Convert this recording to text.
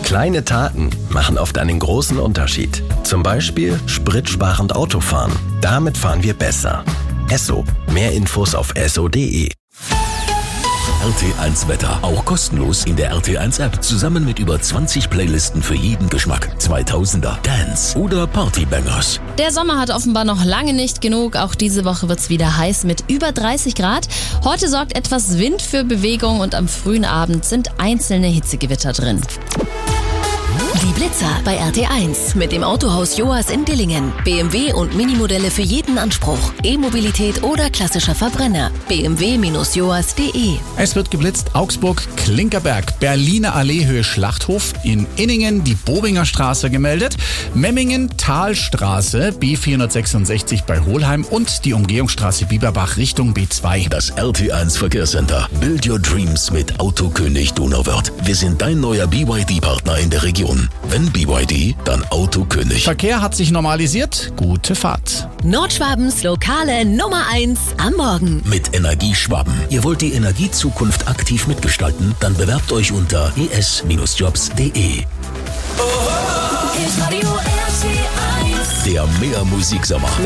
Kleine Taten machen oft einen großen Unterschied. Zum Beispiel spritsparend Autofahren. Damit fahren wir besser. Esso. Mehr Infos auf esso.de. RT1 Wetter. Auch kostenlos in der RT1 App. Zusammen mit über 20 Playlisten für jeden Geschmack. 2000er, Dance oder Partybangers. Der Sommer hat offenbar noch lange nicht genug. Auch diese Woche wird's wieder heiß mit über 30 Grad. Heute sorgt etwas Wind für Bewegung und am frühen Abend sind einzelne Hitzegewitter drin. Die Blitzer bei RT1 mit dem Autohaus Joas in Dillingen. BMW und Minimodelle für jeden Anspruch. E-Mobilität oder klassischer Verbrenner. bmw-joas.de. Es wird geblitzt Augsburg, Klinkerberg, Berliner Alleehöhe Schlachthof, in Inningen die Bobinger Straße gemeldet, Memmingen Talstraße B466 bei Hohlheim und die Umgehungsstraße Bieberbach Richtung B2. Das RT1 Verkehrscenter. Build your dreams mit Autokönig Donauwörth. Wir sind dein neuer BYD-Partner in der Region. Wenn BYD, dann Autokönig. Verkehr hat sich normalisiert. Gute Fahrt. Nordschwabens lokale Nummer 1 am Morgen. Mit Energieschwaben. Ihr wollt die Energiezukunft aktiv mitgestalten? Dann bewerbt euch unter es-jobs.de. Der Mehr Musiksommer.